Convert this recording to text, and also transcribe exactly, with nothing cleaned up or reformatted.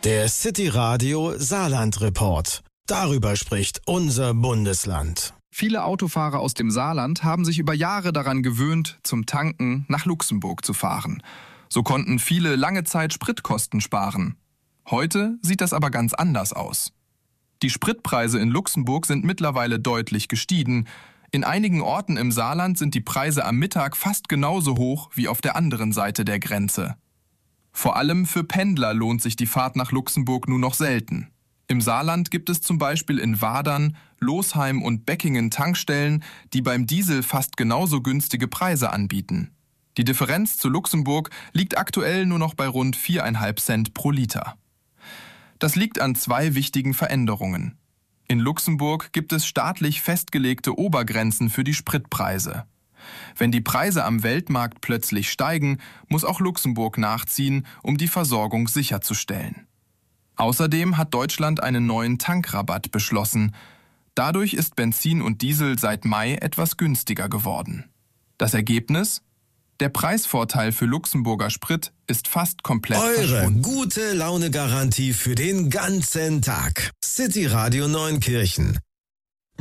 Der City Radio Saarland Report. Darüber spricht unser Bundesland. Viele Autofahrer aus dem Saarland haben sich über Jahre daran gewöhnt, zum Tanken nach Luxemburg zu fahren. So konnten viele lange Zeit Spritkosten sparen. Heute sieht das aber ganz anders aus. Die Spritpreise in Luxemburg sind mittlerweile deutlich gestiegen. In einigen Orten im Saarland sind die Preise am Mittag fast genauso hoch wie auf der anderen Seite der Grenze. Vor allem für Pendler lohnt sich die Fahrt nach Luxemburg nur noch selten. Im Saarland gibt es zum Beispiel in Wadern, Losheim und Beckingen Tankstellen, die beim Diesel fast genauso günstige Preise anbieten. Die Differenz zu Luxemburg liegt aktuell nur noch bei rund viereinhalb Cent pro Liter. Das liegt an zwei wichtigen Veränderungen. In Luxemburg gibt es staatlich festgelegte Obergrenzen für die Spritpreise. Wenn die Preise am Weltmarkt plötzlich steigen, muss auch Luxemburg nachziehen, um die Versorgung sicherzustellen. Außerdem hat Deutschland einen neuen Tankrabatt beschlossen. Dadurch ist Benzin und Diesel seit Mai etwas günstiger geworden. Das Ergebnis? Der Preisvorteil für Luxemburger Sprit ist fast komplett Eure verschwunden. gute Laune-Garantie für den ganzen Tag. City Radio Neunkirchen.